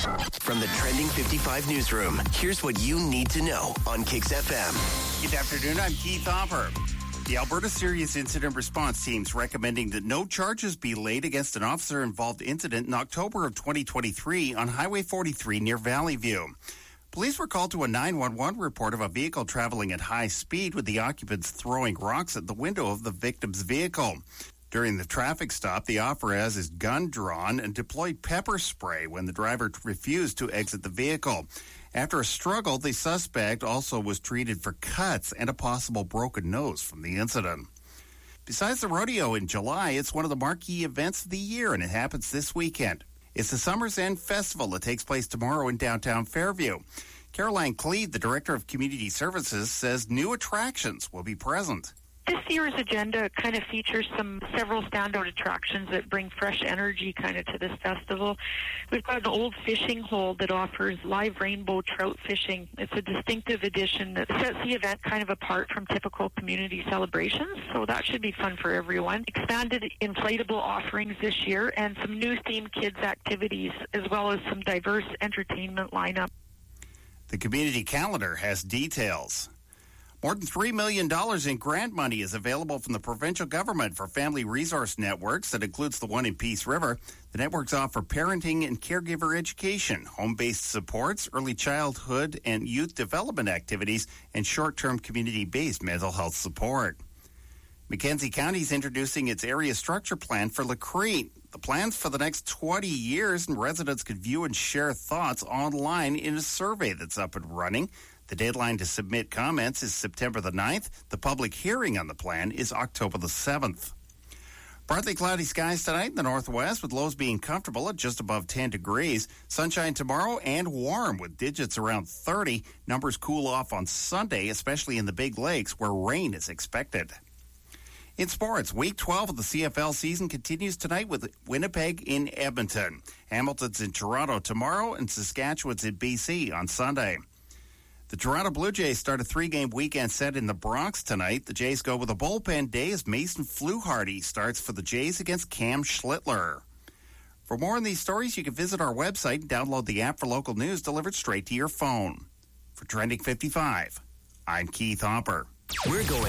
From the Trending 55 newsroom, here's what you need to know on Kicks FM. Good afternoon, I'm Keith Hopper. The Alberta Serious Incident Response Team's recommending that no charges be laid against an officer-involved incident in October of 2023 on Highway 43 near Valley View. Police were called to a 911 report of a vehicle traveling at high speed with the occupants throwing rocks at the window of the victim's vehicle. During the traffic stop, the officer has his gun drawn and deployed pepper spray when the driver refused to exit the vehicle. After a struggle, the suspect also was treated for cuts and a possible broken nose from the incident. Besides the rodeo in July, it's one of the marquee events of the year, and it happens this weekend. It's the Summer's End Festival that takes place tomorrow in downtown Fairview. Caroline Cleed, the Director of Community Services, says new attractions will be present. This year's agenda kind of features several standout attractions that bring fresh energy kind of to this festival. We've got an old fishing hole that offers live rainbow trout fishing. It's a distinctive addition that sets the event kind of apart from typical community celebrations, so that should be fun for everyone. Expanded inflatable offerings this year and some new themed kids activities, as well as some diverse entertainment lineup. The community calendar has details. More than $3 million in grant money is available from the provincial government for family resource networks. That includes the one in Peace River. The networks offer parenting and caregiver education, home-based supports, early childhood and youth development activities, and short-term community-based mental health support. Mackenzie County is introducing its area structure plan for Lacrete. The plan's for the next 20 years, and residents can view and share thoughts online in a survey that's up and running. The deadline to submit comments is September the 9th. The public hearing on the plan is October the 7th. Partly cloudy skies tonight in the northwest, with lows being comfortable at just above 10 degrees. Sunshine tomorrow and warm with digits around 30. Numbers cool off on Sunday, especially in the Big Lakes, where rain is expected. In sports, Week 12 of the CFL season continues tonight with Winnipeg in Edmonton. Hamilton's in Toronto tomorrow, and Saskatchewan's in BC on Sunday. The Toronto Blue Jays start a 3-game weekend set in the Bronx tonight. The Jays go with a bullpen day as Mason Fluharty starts for the Jays against Cam Schlittler. For more on these stories, you can visit our website and download the app for local news delivered straight to your phone. For Trending 55, I'm Keith Hopper. We're going